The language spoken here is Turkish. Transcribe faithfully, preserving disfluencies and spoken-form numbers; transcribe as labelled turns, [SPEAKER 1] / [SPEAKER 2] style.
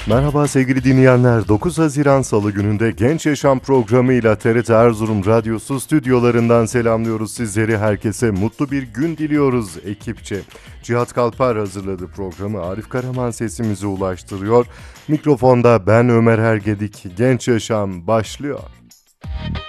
[SPEAKER 1] Merhaba sevgili dinleyenler. dokuz Haziran Salı gününde Genç Yaşam programıyla T R T Erzurum Radyosu stüdyolarından selamlıyoruz sizleri. Herkese mutlu bir gün diliyoruz ekipçe. Cihat Kalpar hazırladı programı. Arif Karaman sesimizi ulaştırıyor. Mikrofonda ben Ömer Ergedik. Genç Yaşam başlıyor.